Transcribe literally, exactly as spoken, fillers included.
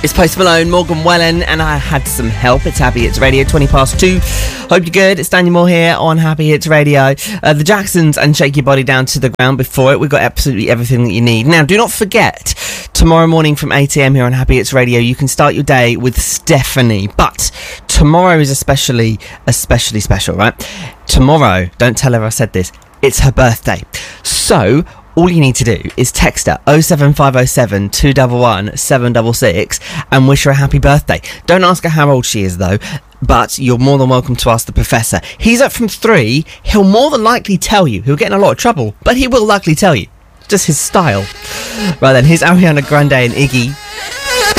It's Post Malone, Morgan Wallen, and I had some help. It's Happy Hits Radio, twenty past two. Hope you're good. It's Daniel Moore here on Happy Hits Radio. Uh, the Jacksons and Shake Your Body Down to the Ground before it. We've got absolutely everything that you need. Now, do not forget, tomorrow morning from eight a.m. here on Happy Hits Radio, you can start your day with Stephanie. But tomorrow is especially, especially special, right? Tomorrow, don't tell her I said this, it's her birthday. So all you need to do is text her oh seven five oh seven, two one one, seven six six and wish her a happy birthday. Don't ask her how old she is though, but you're more than welcome to ask the professor. He's up from three. He'll more than likely tell you. He'll get in a lot of trouble, but he will likely tell you. Just his style. Right then, here's Ariana Grande and Iggy.